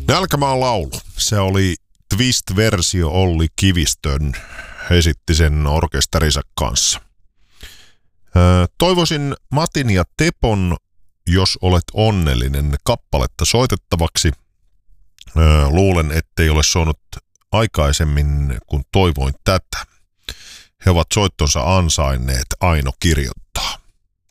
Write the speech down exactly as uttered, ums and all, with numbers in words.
Nälkämaan laulu. Se oli twist-versio Olli Kivistön. Esitti sen orkesterinsa kanssa. Öö, toivoisin Matin ja Tepon Jos olet onnellinen kappaletta soitettavaksi. Öö, luulen, ettei ole soinut aikaisemmin, kun toivoin tätä. He ovat soittonsa ansainneet. Aino kirjoittaa.